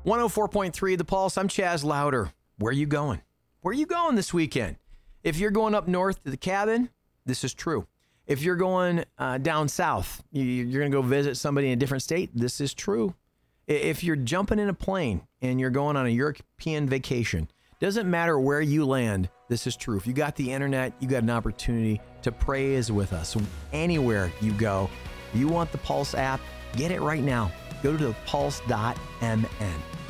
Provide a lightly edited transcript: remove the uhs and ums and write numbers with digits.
104.3 The Pulse. I'm Chaz Louder. Where are you going? Where are you going this weekend? If you're going up north to the cabin, this is true. If you're going down south, you're going to go visit somebody in a different state, this is true. If you're jumping in a plane and you're going on a European vacation, doesn't matter where you land, this is true. If you got the internet, you got an opportunity to praise with us. Anywhere you go, you want the Pulse app, get it right now. Go to thepulse.mn.